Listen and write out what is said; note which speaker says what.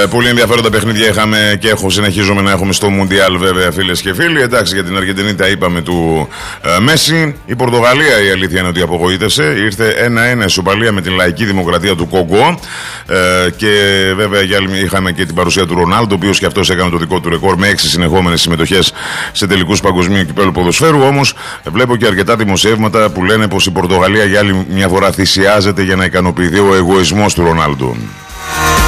Speaker 1: Πολύ ενδιαφέροντα παιχνίδια είχαμε και συνεχίζουμε να έχουμε στο Μουντιάλ, βέβαια, φίλες και φίλοι. Εντάξει, για την Αργεντινή τα είπαμε του Μέση. Η Πορτογαλία, η αλήθεια είναι ότι απογοήτευσε. Ήρθε 1-1 ισοπαλία με την Λαϊκή Δημοκρατία του Κόγκο. Και βέβαια είχαμε και την παρουσία του Ρονάλντο, ο οποίος και αυτός έκανε το δικό του ρεκόρ με 6 συνεχόμενες συμμετοχές σε τελικούς παγκοσμίου κυπέλλου ποδοσφαίρου. Όμως βλέπω και αρκετά δημοσιεύματα που λένε πως η Πορτογαλία για άλλη μια φορά θυσιάζεται για να ικανοποιηθεί ο εγωισμός του Ρονάλντο.